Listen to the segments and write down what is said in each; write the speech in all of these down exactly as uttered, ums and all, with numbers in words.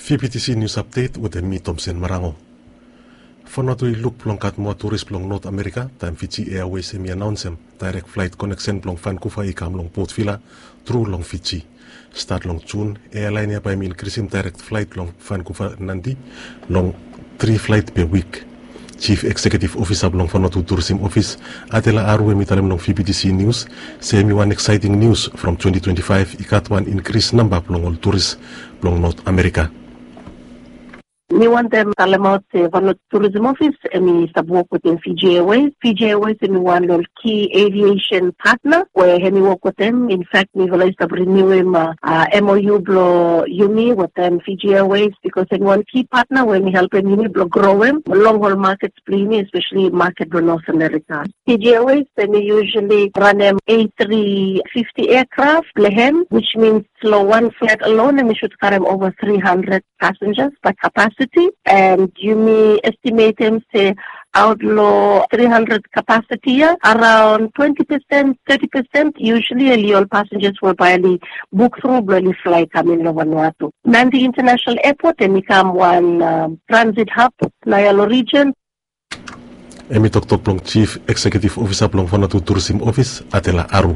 V B T C News Update with me Thompson Marango. Fonatui look plong kat mo tourist plong North America, time Fiji Airways emi announce direct flight connection plong Vancouver ikam long Port Vila through long Fiji. Start long June, airline ya pa emi increasing direct flight long Vancouver nandi long three flight per week. Chief Executive Officer long Fonatu Tourism Office Atela Aru emi talem long V B T C News say emi one exciting news from twenty twenty-five ikat one increased number plong all tourists plong North America. We want them to tell out the Vanuatu Tourism Office and we sub work with them Fiji Airways. Fiji Airways is one little key aviation partner where we work with them. In fact, we've already renewed uh, uh, M O U blo Yumi with them Fiji Airways because in one key partner when we help them Yumi blo grow them long haul markets plini, especially market for North America. Fiji Airways then we usually run them A three fifty aircraft lehem, which means slow one flight alone and we should carry them over three hundred passengers by capacity. And you may estimate them say outlaw three hundred capacity around twenty percent, thirty percent. Usually all passengers will barely book through bloody flight coming to Vanuatu. Nandi International Airport and become one um, transit hub Nayalo region. Emi tok tok plong Chief Executive Officer plong Vanuatu Tourism Office Atela Aru.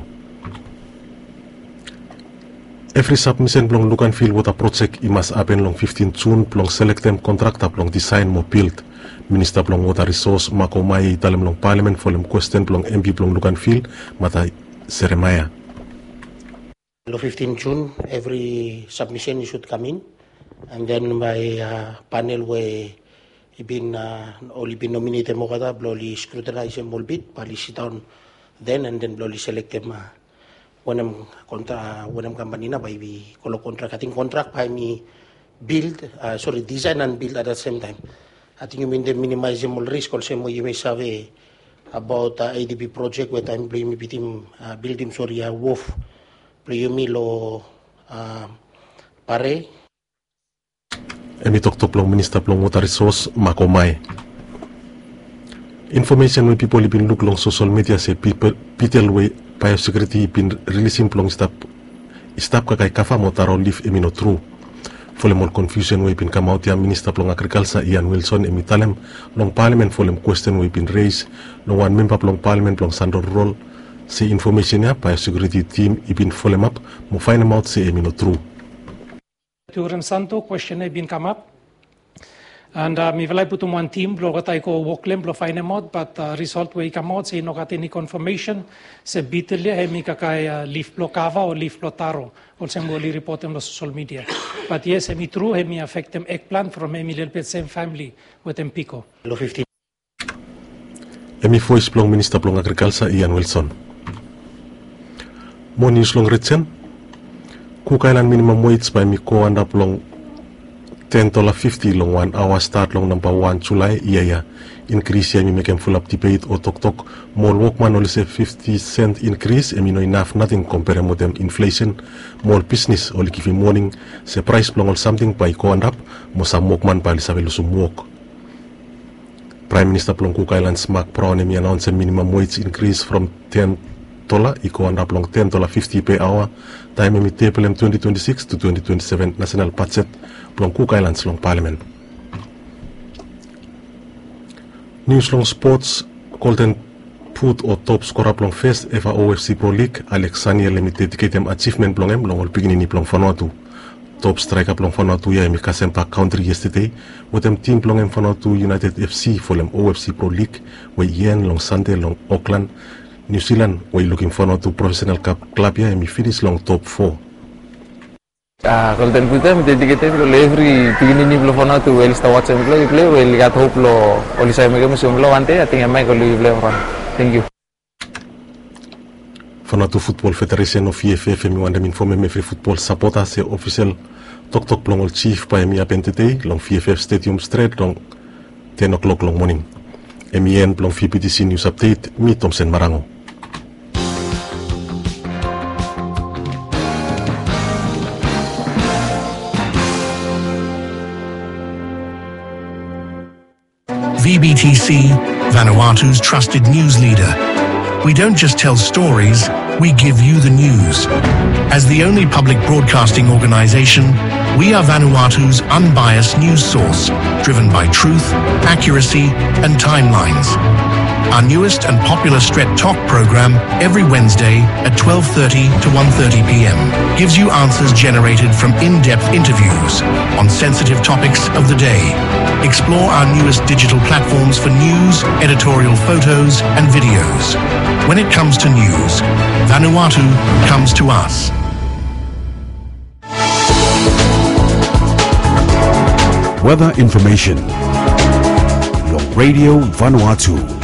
Every submission plong look and feel water project it must happen long fifteenth June plong select them contractor plong design mo build. Minister plong water resource Mako Mai italem long parliament for them question plong M P plong look and feel mata Seremaya. On fifteenth June every submission should come in and then by uh, panel where been uh, only been nominated mo kata bloli scrutinize them all bit pali sit down then and then bloli select them uh, when I'm contra when I'm company na by we kolo contract ating contract by me build uh, sorry design and build at the same time. I think you mean the minimize all risk also mo you may say about uh, A D B project where time play me bitim uh, build him sorry a uh, wolf play me lo uh, pare. Emi tok tok plong Minister plong water resource Mako Mai. Information when people been look long social media say people people way biosecurity been releasing plong stop stop kakay kafa mo taro leaf emi no true. Folem all confusion way been come out ya Minister plong agriculture Ian Wilson emi talem long parliament folem question way been raised no one member plong parliament plong Sandor Roll say information ya biosecurity team ibin folem up mo find them out say emi no true. Turan Santo question has been come up. And uh, mi velai putum one team blo katay ko woklem blo find out but uh, result way come out say no kat any confirmation se bitelia he mi kakay uh, leaf blo kava or leaf blo taro also mboli report them on social media. But yes, he mi true he mi affect them eggplant from he mi little bit same family with them pico. Emi voice plong Minister plong agriculture Ian Wilson. Mo news long retsen kukailan minimum wage by mi ko anda plong ten dollar fifty long one hour start long number one July iya ya increase ya mi make full up debate o tok tok more workman only say fifty cent increase emi no enough nothing compare with them inflation more business only give morning say price plong all something by ko anda mo sa workman pa lisabelo sum work. Prime Minister plong kukailan smack pro emi announce a minimum wage increase from ten dollar iko anda plong ten dollar fifty per hour time emi tepelem twenty twenty-six to twenty twenty-seven national budget plong Cook Islands long parliament. News long sports golden put or top scorer plong first ever O F C Pro League Alex Saniel emi dedicate em achievement plong em long ol beginning plong Vanuatu. Top striker plong Vanuatu ya emi kasempa country yesterday with em team plong em Vanuatu United F C for em O F C Pro League we yen long Sunday long Auckland New Zealand we looking forward to professional cup club ya emi finish long top four. Ah, golden puta mi dedicated lo every beginning ni lo Vanuatu well sta watch em play play well got hope lo oli sa mega musim lo ante I think mai ko lo play orang. Thank you. Vanuatu Football Federation of V F F mi wanda min informe me free football supporter se official tok tok plong chief pa mi apentete long V F F Stadium Street long ten o'clock long morning. M E N plong V B T C News Update mi Thompson Marango. V B T C, Vanuatu's trusted news leader. We don't just tell stories, we give you the news. As the only public broadcasting organization, We are Vanuatu's unbiased news source, driven by truth, accuracy, and timelines. Our newest and popular Stret Talk program every Wednesday at twelve thirty to one thirty p m gives you answers generated from in-depth interviews on sensitive topics of the day. Explore our newest digital platforms for news, editorial photos, and videos. When it comes to news, Vanuatu comes to us. Weather information. Your Radio Vanuatu.